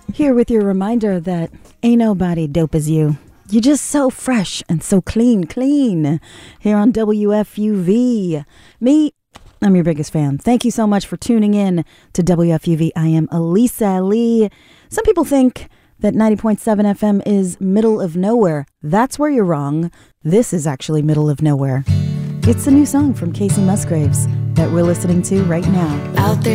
Here with your reminder that ain't nobody dope as you. You're just so fresh and so clean. Here on WFUV. I'm your biggest fan. Thank you so much for tuning in to WFUV. I am Elisa Lee. Some people think that 90.7 FM is middle of nowhere. That's where you're wrong. This is actually middle of nowhere. It's a new song from Casey Musgraves that we're listening to right now. Out there